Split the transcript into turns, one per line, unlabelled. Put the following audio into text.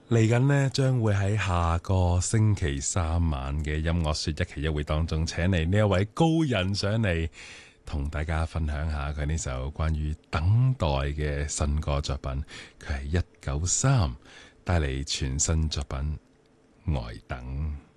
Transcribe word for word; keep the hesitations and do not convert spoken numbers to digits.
嚟緊呢，將會喺下個星期三晚嘅音樂說一期一會當中，請嚟呢一位高人上嚟，同大家分享下佢呢首關於等待嘅新歌作品。佢係一九三帶嚟全新作品《呆等》。